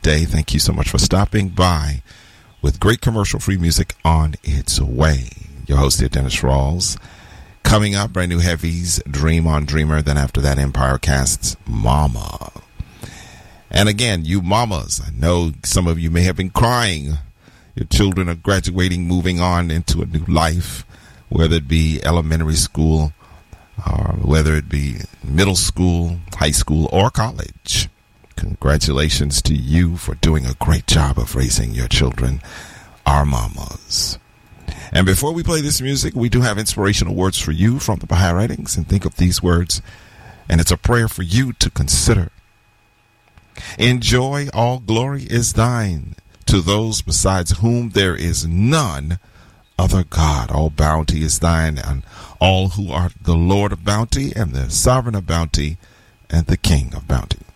day. Thank you so much for stopping by with great commercial-free music on its way. Your host here, Dennis Rawls. Coming up, brand new heavies, Dream on Dreamer. Then after that, Empire Cast's Mama. And again, you mamas, I know some of you may have been crying. Your children are graduating, moving on into a new life, whether it be elementary school, or whether it be middle school, high school, or college. Congratulations to you for doing a great job of raising your children, our mamas. And before we play this music, we do have inspirational words for you from the Baha'i writings. And think of these words, and it's a prayer for you to consider. Enjoy, all glory is thine, to those besides whom there is none other God. All bounty is thine, and all who are the Lord of bounty, and the sovereign of bounty, and the King of bounty.